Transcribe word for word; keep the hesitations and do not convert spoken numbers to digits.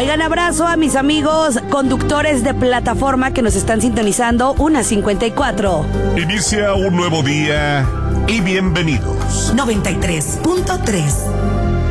Oigan, abrazo a mis amigos conductores de plataforma que nos están sintonizando, una cincuenta y cuatro. Inicia un nuevo día y bienvenidos. noventa y tres punto tres.